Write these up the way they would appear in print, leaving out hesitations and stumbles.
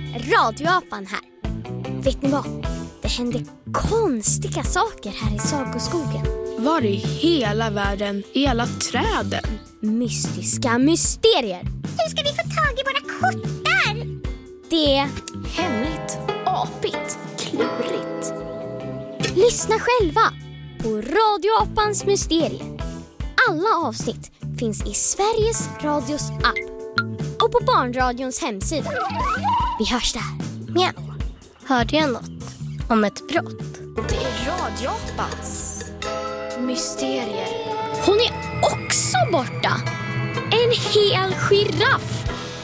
radioapan här. Vet ni vad? Det händer konstiga saker här i Sagoskogen. Var i hela världen är alla träden? Mystiska mysterier. Hur ska vi få tag i våra kottar? Det är Hemligt, apigt, klurigt. Lyssna själva på Radioapans mysterier. Alla avsnitt finns i Sveriges Radios app och på Barnradions hemsida. Vi hörs där. Mjau. Hörde jag något om ett brott? Det är Radioapans mysterier. Hon är också borta. En hel giraff.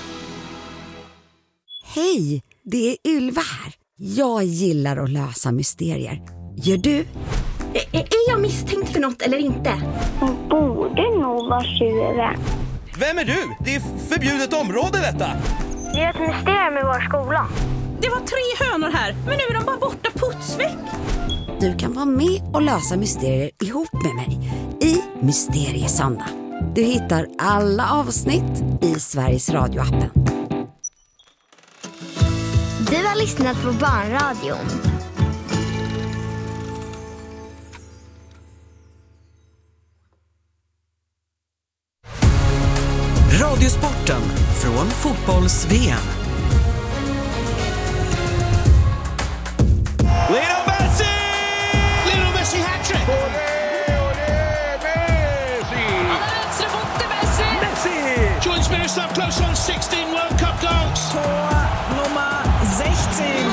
Hej, det är Ylva här. Jag gillar att lösa mysterier. Gör du? Är jag misstänkt för något eller inte? Hon borde nog vara tjuven. Vem är du? Det är förbjudet område detta. Det är ett mysterium i vår skola. Det var 3 hönor här, men nu är de bara borta putsväck. Du kan vara med och lösa mysterier ihop med mig i Mysteriesöndag. Du hittar alla avsnitt i Sveriges Radioappen. Du har lyssnat på Barnradion. Radiosporten från fotbolls-VM. Lionel Messi hat-trick! Messi! Joins Miroslav Klose on 16 World Cup goals. Tor nummer 16.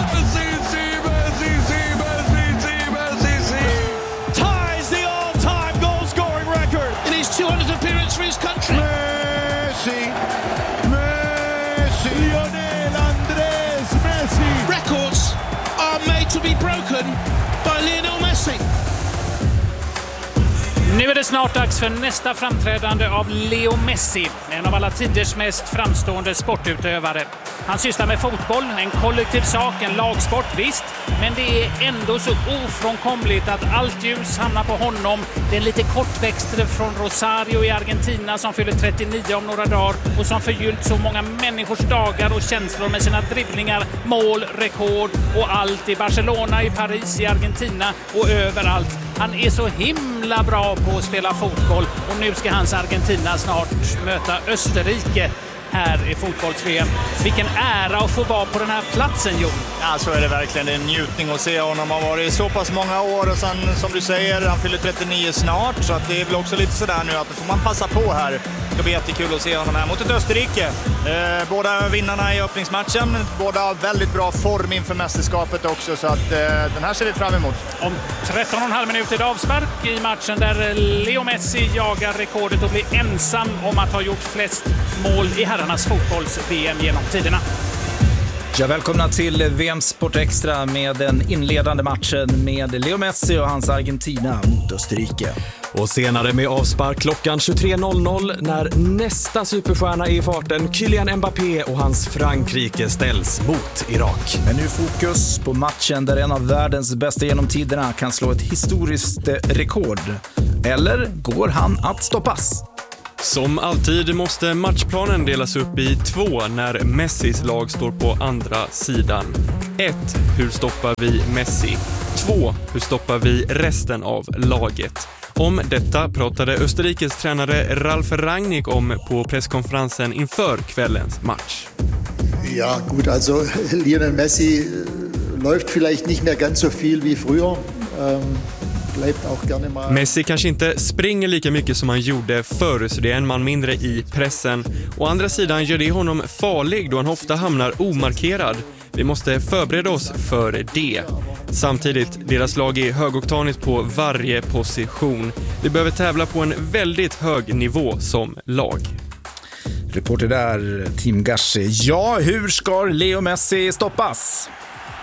Ties the all-time goal-scoring record in his 200th appearance for his country. Messi! Lionel Andrés Messi! Records are made to be broken by Lionel Messi. Nu är det snart dags för nästa framträdande av Leo Messi, en av alla tiders mest framstående sportutövare. Han sysslar med fotboll, en kollektiv sak, en lagsport, visst. Men det är ändå så ofrånkomligt att allt ljus hamnar på honom. Den lite kortväxte från Rosario i Argentina som fyller 39 om några dagar och som förgyllt så många människors dagar och känslor med sina dribblingar, mål, rekord och allt i Barcelona, i Paris, i Argentina och överallt. Han är så himla bra på att spela fotboll och nu ska hans Argentina snart möta Österrike här i fotbolls-VM. Vilken ära att få vara på den här platsen, Jon. Ja, så är det verkligen en njutning att se honom. Han har varit så pass många år och sen, som du säger, han fyller 39 snart. Så att det är väl också lite sådär nu att nu får man passa på här. Det ska bli jättekul att se honom här mot ett Österrike. Båda vinnarna i öppningsmatchen. Båda har väldigt bra form inför mästerskapet också. Så att den här ser vi fram emot. Om 13,5 minuter avspark i matchen där Leo Messi jagar rekordet och blir ensam om att ha gjort flest mål i herrarnas fotbolls-VM genom tiderna. Ja, välkomna till VM Sport Extra med den inledande matchen med Leo Messi och hans Argentina mot Österrike. Och senare med avspark klockan 23.00 när nästa superstjärna är i farten, Kylian Mbappé och hans Frankrike ställs mot Irak. Men nu fokus på matchen där en av världens bästa genom tiderna kan slå ett historiskt rekord. Eller går han att stoppas? Som alltid måste matchplanen delas upp i 2 när Messis lag står på andra sidan. 1. Hur stoppar vi Messi? 2. Hur stoppar vi resten av laget? Om detta pratade Österrikes tränare Ralf Rangnick om på presskonferensen inför kvällens match. Ja, gut, alltså Lionel Messi läuft vielleicht nicht mehr ganz so viel wie früher. Messi kanske inte springer lika mycket som han gjorde förr, så det är en man mindre i pressen. Å andra sidan gör det honom farlig då han ofta hamnar omarkerad. Vi måste förbereda oss för det. Samtidigt, deras lag är högoktanigt på varje position. Vi behöver tävla på en väldigt hög nivå som lag. Reporter där, Tim Gashi. Ja, hur ska Leo Messi stoppas?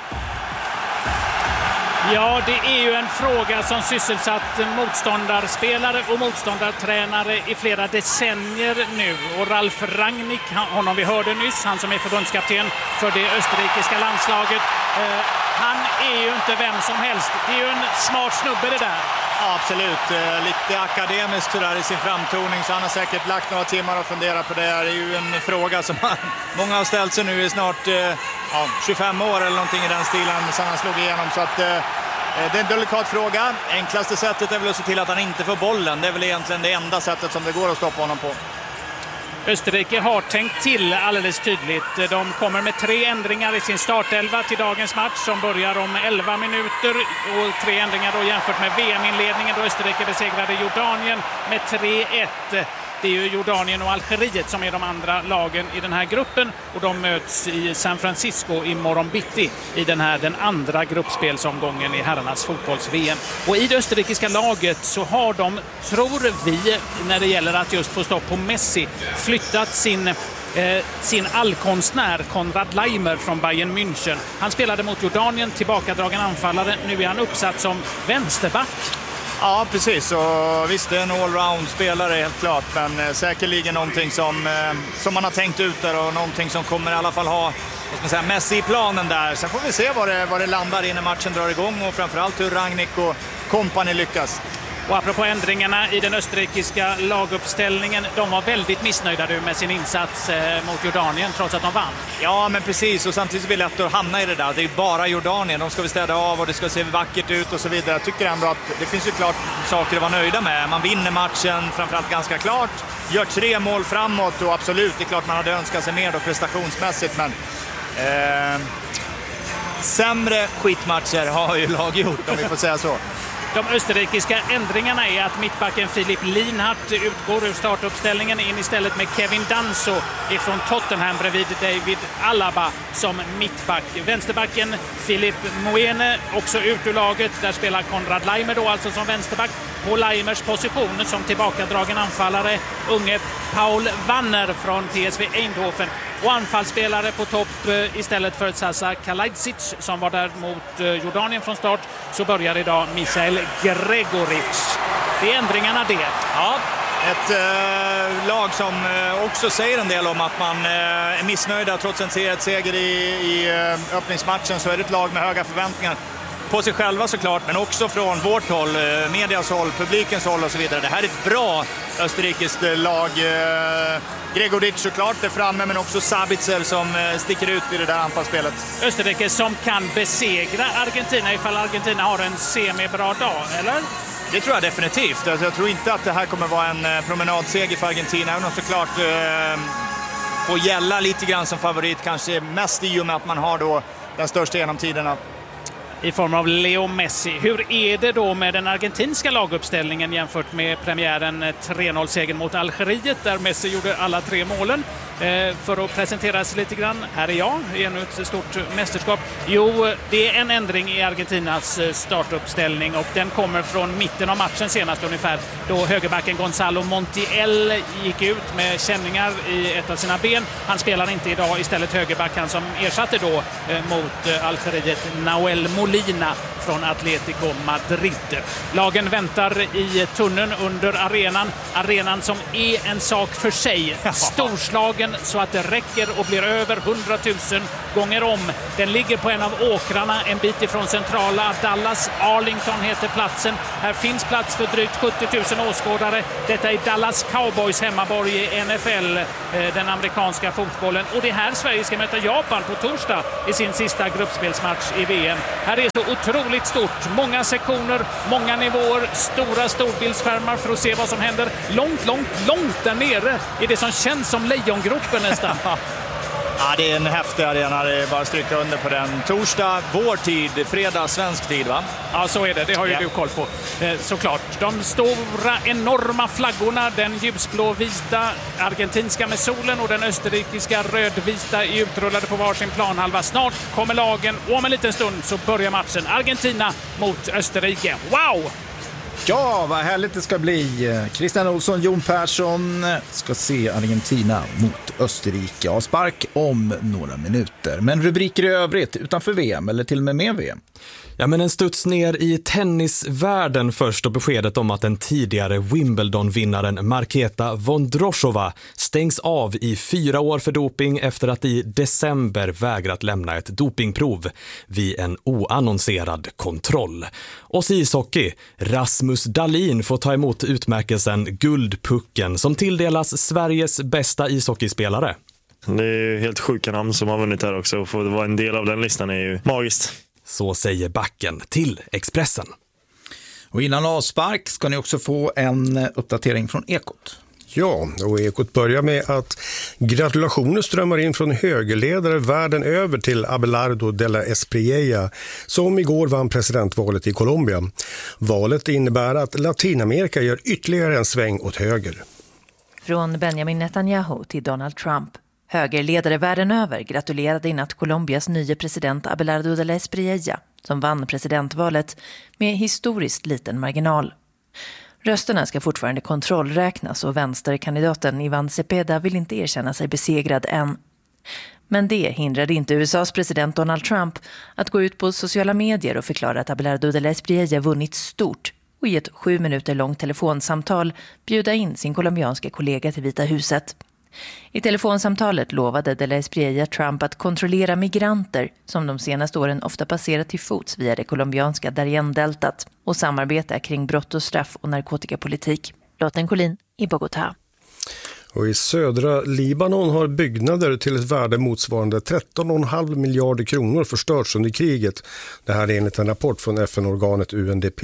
Ja, det är ju en fråga som sysselsatt motståndarspelare och motståndartränare i flera decennier nu. Och Ralf Rangnick, honom vi hörde nyss, han som är förbundskapten för det österrikiska landslaget, han är ju inte vem som helst. Det är ju en smart snubbe det där. Ja, absolut. Lite akademiskt sådär i sin framtoning, så han har säkert lagt några timmar och funderat på det. Det är ju en fråga som många har ställt sig nu i snart 25 år eller någonting i den stilen sedan han slog igenom. Så att det är en delikat fråga. Enklaste sättet är väl att se till att han inte får bollen. Det är väl egentligen det enda sättet som det går att stoppa honom på. Österrike har tänkt till alldeles tydligt. De kommer med 3 ändringar i sin startelva till dagens match som börjar om 11 minuter. Och 3 ändringar då jämfört med VM-inledningen då Österrike besegrade Jordanien med 3-1. Det är ju Jordanien och Algeriet som är de andra lagen i den här gruppen. Och de möts i San Francisco i morgon bitti i den andra gruppspelsomgången i herrarnas fotbolls-VM. Och i det österrikiska laget så har de, tror vi, när det gäller att just få stopp på Messi, flyttat sin allkonstnär Konrad Laimer från Bayern München. Han spelade mot Jordanien, tillbakadragen anfallare. Nu är han uppsatt som vänsterback. Ja, precis. Och visst, det är en allround-spelare helt klart. Men säkerligen någonting som man har tänkt ut där och någonting som kommer i alla fall ha Messi i planen där. Sen får vi se vad det landar innan matchen drar igång och framförallt hur Rangnick och kompani lyckas. Och apropå ändringarna i den österrikiska laguppställningen, de var väldigt missnöjda med sin insats mot Jordanien trots att de vann. Ja, men precis. Och samtidigt blir det lätt att hamna i det där. Det är bara Jordanien. De ska vi städa av och det ska se vackert ut och så vidare. Jag tycker ändå att det finns ju klart saker att vara nöjda med. Man vinner matchen framförallt ganska klart. Gör 3 mål framåt och absolut, det är klart man hade önskat sig mer då prestationsmässigt. Men sämre skitmatcher har ju lag gjort, om vi får säga så. De österrikiska ändringarna är att mittbacken Philipp Lienhardt utgår ur startuppställningen in istället med Kevin Danso ifrån Tottenham bredvid David Alaba som mittback. Vänsterbacken Philipp Moene också ut ur laget. Där spelar Konrad Laimer då alltså som vänsterback. På Laimers position som tillbakadragen anfallare unge Paul Wanner från PSV Eindhoven. Och anfallsspelare på topp istället för Sasa Kalajdzic som var där mot Jordanien från start, så börjar idag Michael Gregoric. Det är ändringarna det. Ja, ett lag som också säger en del om att man är missnöjda trots en seger i öppningsmatchen, så är det ett lag med höga förväntningar på sig själva såklart, men också från vårt håll, medias håll, publikens håll och så vidare. Det här är ett bra österrikiskt lag. Gregoric såklart är framme, men också Sabitzer som sticker ut i det där anfallsspelet. Österrike som kan besegra Argentina ifall Argentina har en semibra dag, eller? Det tror jag definitivt. Jag tror inte att det här kommer vara en promenadseger för Argentina, även om såklart får gälla lite grann som favorit, kanske mest i och med att man har då den största genom tiderna i form av Leo Messi. Hur är det då med den argentinska laguppställningen jämfört med premiären 3-0-segern mot Algeriet där Messi gjorde alla 3 målen? För att presenteras lite grann, här är jag i ännu ett stort mästerskap. Jo, det är en ändring i Argentinas startuppställning och den kommer från mitten av matchen senast ungefär, då högerbacken Gonzalo Montiel gick ut med känningar i ett av sina ben. Han spelar inte idag, istället högerbacken som ersatte då mot Algeriet Nahuel Molina från Atletico Madrid. Lagen väntar i tunneln under arenan som är en sak för sig. Storslagen så att det räcker och blir över 100 000 gånger om. Den ligger på en av åkrarna en bit ifrån centrala Dallas. Arlington heter platsen. Här finns plats för drygt 70 000 åskådare. Detta är Dallas Cowboys hemmaborg i NFL, den amerikanska fotbollen. Och det är här Sverige ska möta Japan på torsdag i sin sista gruppspelsmatch i VM. Här är så otroligt stort. Många sektioner, många nivåer, stora storbildsskärmar för att se vad som händer långt där nere i det som känns som Lejongropen nästan. Ja, det är en häftig arena, det är bara att stryka under på den. Torsdag, vår tid, fredag, svensk tid, va? Ja, så är det. Det har ju du koll på. Såklart. De stora, enorma flaggorna, den ljusblå-vita argentinska med solen och den österrikiska rödvita är utrullade på varsin planhalva. Snart kommer lagen och om en liten stund så börjar matchen. Argentina mot Österrike. Wow! Ja, vad härligt det ska bli. Christian Olsson, Jon Persson ska se Argentina mot Österrike. Ja, spark om några minuter. Men rubriker i övrigt utanför VM eller till och med VM? Ja, men en studs ner i tennisvärlden först och beskedet om att den tidigare Wimbledon-vinnaren Marketa Vondrousova stängs av i 4 år för doping efter att i december vägrat lämna ett dopingprov vid en oannonserad kontroll. Och så ishockey. Rasmus Dahlin får ta emot utmärkelsen Guldpucken som tilldelas Sveriges bästa ishockeyspelare. Det är ju helt sjuka namn som har vunnit här också, och få vara en del av den listan är ju magiskt. Så säger backen till Expressen. Och innan avspark ska ni också få en uppdatering från Ekot. Ja, och Ekot börjar med att gratulationer strömmar in från högerledare världen över till Abelardo de la Espriella, som igår vann presidentvalet i Colombia. Valet innebär att Latinamerika gör ytterligare en sväng åt höger. Från Benjamin Netanyahu till Donald Trump. Högerledare världen över gratulerade i natt Colombias nya president Abelardo de la Espriella, som vann presidentvalet med historiskt liten marginal. Rösterna ska fortfarande kontrollräknas och vänsterkandidaten Iván Cepeda vill inte erkänna sig besegrad än. Men det hindrade inte USAs president Donald Trump att gå ut på sociala medier och förklara att Abelardo de la Espriella vunnit stort och i ett 7 minuter långt telefonsamtal bjuda in sin colombianska kollega till Vita huset. I telefonsamtalet lovade de la Espriella Trump att kontrollera migranter som de senaste åren ofta passerat till fots via det colombianska Darién-deltat och samarbeta kring brott och straff och narkotikapolitik. Lotten Collin i Bogotá. Och i södra Libanon har byggnader till ett värde motsvarande 13,5 miljarder kronor förstörts under kriget. Det här är enligt en rapport från FN-organet UNDP.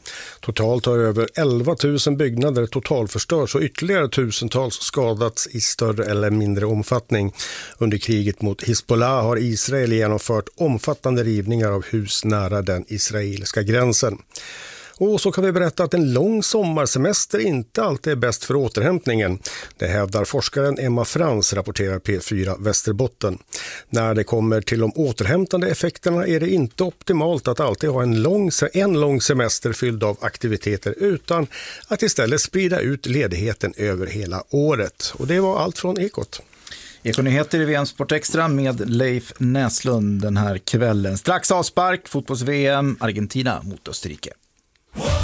Totalt har över 11 000 byggnader totalförstörts och ytterligare tusentals skadats i större eller mindre omfattning. Under kriget mot Hezbollah har Israel genomfört omfattande rivningar av hus nära den israeliska gränsen. Och så kan vi berätta att en lång sommarsemester inte alltid är bäst för återhämtningen. Det hävdar forskaren Emma Frans, rapporterar P4 Västerbotten. När det kommer till de återhämtande effekterna är det inte optimalt att alltid ha en lång semester fylld av aktiviteter, utan att istället sprida ut ledigheten över hela året. Och det var allt från Ekot. Ekonyheter i VM Sport Extra med Leif Näslund den här kvällen. Strax avspark, fotbolls-VM, Argentina mot Österrike.